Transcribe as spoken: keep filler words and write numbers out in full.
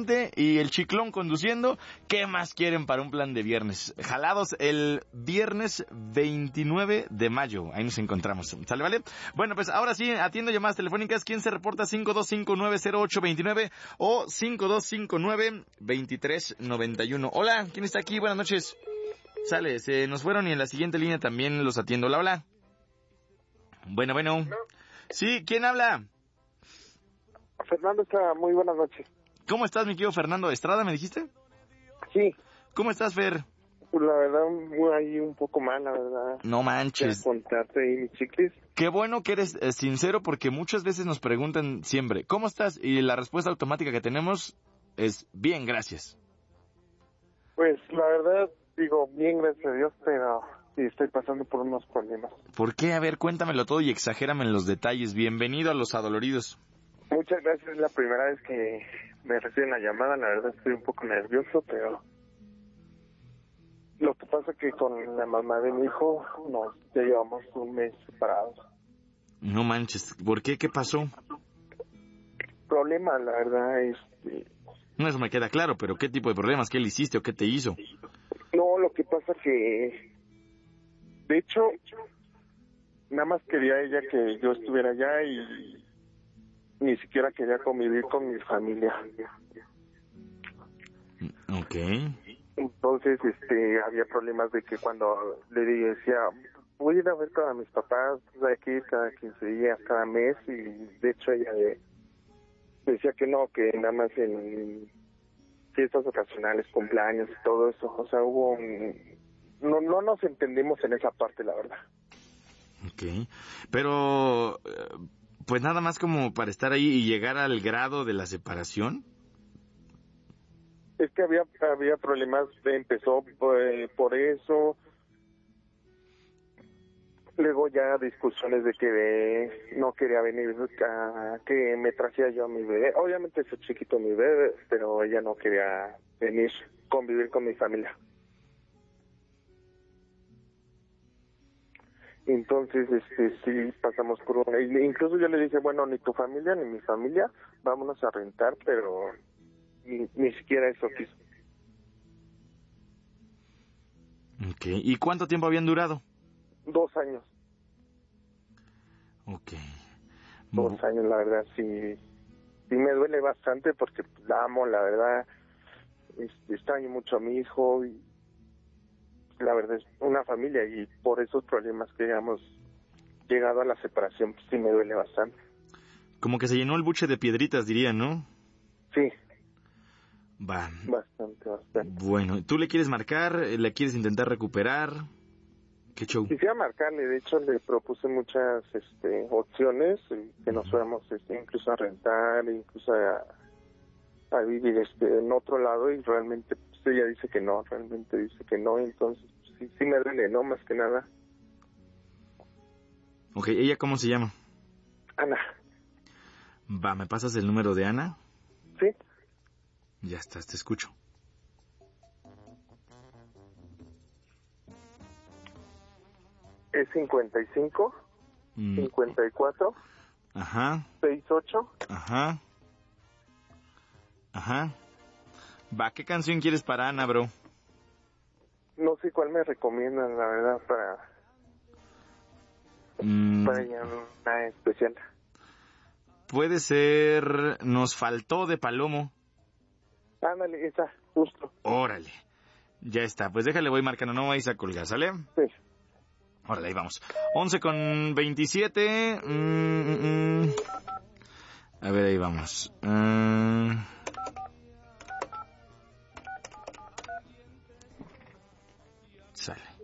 volante y el chiclón conduciendo. ¿Qué más quieren para un plan de viernes? Jalados el viernes veintinueve de mayo. Ahí nos encontramos. ¿Sale, vale? Bueno, pues ahora sí, atiendo llamadas telefónicas. ¿Quién se reporta? cinco dos cinco nueve cero ocho dos nueve o cinco dos cinco nueve veintitrés noventa y uno. Hola, ¿quién está aquí? Buenas noches. Sale, se nos fueron y en la siguiente línea también los atiendo. Hola, hola. Bueno, bueno. Sí, ¿quién habla? Fernando está, muy buenas noches. ¿Cómo estás, mi querido Fernando Estrada, me dijiste? Sí. ¿Cómo estás, Fer? Pues la verdad, ahí un poco mal, la verdad. No manches. Quiero contarte ahí mis chicles. Qué bueno que eres eh, sincero, porque muchas veces nos preguntan siempre, ¿cómo estás? Y la respuesta automática que tenemos es, bien, gracias. Pues la verdad, digo, bien, gracias a Dios, pero sí estoy pasando por unos problemas. ¿Por qué? A ver, cuéntamelo todo y exagérame en los detalles. Bienvenido a Los Adoloridos. Muchas gracias, es la primera vez que me reciben la llamada, la verdad estoy un poco nervioso, pero lo que pasa es que con la mamá de mi hijo nos ya llevamos un mes separados. No manches, ¿por qué? ¿Qué pasó? Problema, la verdad, este... No, eso me queda claro, pero ¿qué tipo de problemas? ¿Qué le hiciste o qué te hizo? No, lo que pasa que, de hecho, nada más quería ella que yo estuviera allá y ni siquiera quería convivir con mi familia. Ok. Entonces, este, había problemas de que cuando le decía, voy a ir a ver a mis papás, de aquí cada quince días, cada mes, y de hecho ella de, decía que no, que nada más en fiestas ocasionales, cumpleaños y todo eso. O sea, hubo un... No, no nos entendimos en esa parte, la verdad. Ok. Pero, pues nada más como para estar ahí y llegar al grado de la separación. Es que había había problemas, empezó eh, por eso. Luego ya discusiones de que eh, no quería venir, a, que me trajera yo a mi bebé. Obviamente es chiquito mi bebé, pero ella no quería venir, convivir con mi familia. Entonces, este, sí pasamos por una... Incluso yo le dije, bueno, ni tu familia ni mi familia, vámonos a rentar, pero ni, ni siquiera eso quiso. Ok. ¿Y cuánto tiempo habían durado? Dos años. Ok. Dos años, la verdad, sí, sí me duele bastante porque la amo, la verdad, este, extraño mucho a mi hijo y la verdad es una familia y por esos problemas que hemos llegado a la separación, pues sí me duele bastante. Como que se llenó el buche de piedritas, diría, ¿no? Sí. Va. Bastante, bastante. Bueno, ¿tú le quieres marcar? ¿Le quieres intentar recuperar? ¿Qué show? Quisiera marcarle, de hecho le propuse muchas este, opciones, que nos fuéramos este, incluso a rentar, incluso a, a vivir este, en otro lado y realmente pues, ella dice que no, realmente dice que no, entonces pues, sí, sí me duele, ¿no? Más que nada. Ok, ¿ella cómo se llama? Ana. Va, ¿me pasas el número de Ana? Sí. Ya estás, te escucho. Es cincuenta y cinco, Mm. cincuenta y cuatro, Ajá. sesenta y ocho. Ajá. Ajá. Va, ¿qué canción quieres para Ana, bro? No sé cuál me recomiendan, la verdad, para, Mm. para ella, una especial. Puede ser Nos faltó de Palomo. Ándale, esa, justo. Órale. Ya está, pues déjale, voy marcando, no vais a colgar, ¿sale? Sí. Órale, ahí vamos. once con veintisiete. Mm, mm, mm. A ver, ahí vamos. Uh... Sale.